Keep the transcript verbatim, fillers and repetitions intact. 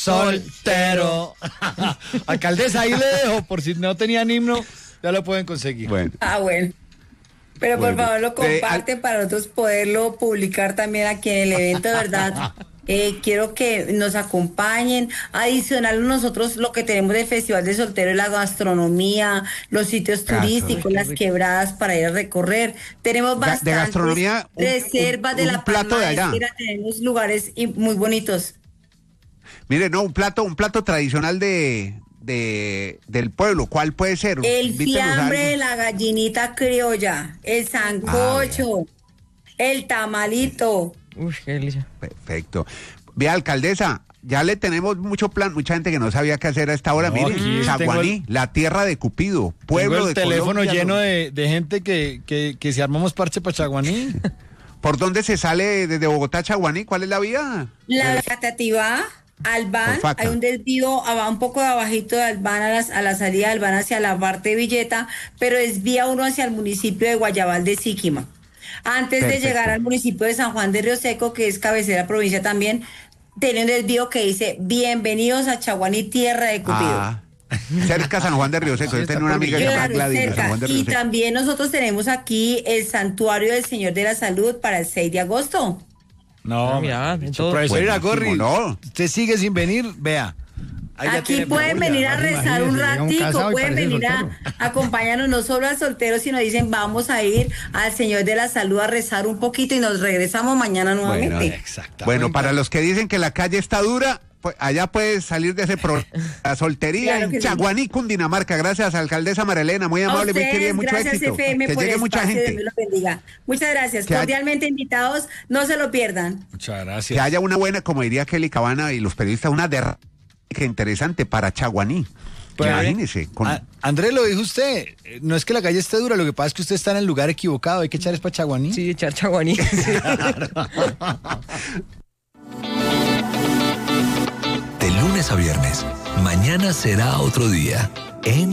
soltero. Alcaldesa, ahí le dejo, por si no tenían himno, ya lo pueden conseguir. Bueno. Ah, bueno. Pero por Bueno. favor lo comparten Eh, para nosotros poderlo publicar también aquí en el evento, de verdad. Eh, quiero que nos acompañen. Adicional, nosotros lo que tenemos del Festival de Soltero es la gastronomía, los sitios Claro. turísticos, las quebradas para ir a recorrer. Tenemos Ga- bastantes de gastronomía, un- reservas un- de un la plato Palma de de allá. Cera, tenemos lugares y- muy bonitos. Mire, no, un plato, un plato tradicional de, de del pueblo. ¿Cuál puede ser? El Invítenos a fiambre algo. de la gallinita criolla, el sancocho, el tamalito. Uy, qué delicia. Perfecto. Vea, alcaldesa, ya le tenemos mucho plan, mucha gente que no sabía qué hacer a esta hora. No, Mire, aquí Chaguaní, tengo la tierra de Cupido, pueblo Tengo el de teléfono Colombia, lleno ¿no? de, de gente que, que, que si armamos parche para Chaguaní. ¿Por dónde se sale desde Bogotá a Chaguaní? ¿Cuál es la vía? La Pues, Catativá, Albán, Por Faca. hay un desvío aba- un poco de abajito de Albán a, las- a la salida de Albán hacia la parte de Villeta, pero desvía uno hacia el municipio de Guayabal de Síquima. Antes Perfecto. de llegar al municipio de San Juan de Río Seco, que es cabecera provincia también, tiene un desvío que dice, bienvenidos a Chaguaní, tierra de Cupido. ah, cerca a San Juan de Río Seco. Yo tenía una amiga llamada Claro, Gladys de San cerca. Juan de Río Y Seco. también nosotros tenemos aquí el Santuario del Señor de la Salud para el seis de agosto. No, Ah, mira, mejor dicho, todo- profesora Gorri, Buenísimo, ¿no? usted sigue sin venir, vea. Ahí ya Aquí tiene pueden memoria, venir a además, rezar un imagínese, llega ratico, casado y pueden parece venir a soltero. acompañarnos no solo al soltero, sino dicen vamos a ir al Señor de la Salud a rezar un poquito y nos regresamos mañana nuevamente. Bueno, Exactamente. Bueno, para los que dicen que la calle está dura, pues allá puedes salir de ese pro la soltería Claro que en sí. Chaguaní, Cundinamarca. Gracias, alcaldesa Marilena, muy A amable, muy ustedes, querida, mucho gracias éxito. F M Que por llegue el mucha espacio, gente. Dios los bendiga. Muchas gracias, Que haya- cordialmente invitados, no se lo pierdan. Muchas gracias. Que haya una buena, como diría Kelly Cabana y los periodistas, una derrama interesante para Chaguaní. Pues, Imagínese. Con... A- Andrés, lo dijo usted, eh, no es que la calle esté dura, lo que pasa es que usted está en el lugar equivocado, hay que echar es para Chaguaní. Sí, echar Chaguaní. De lunes a viernes, mañana será otro día. En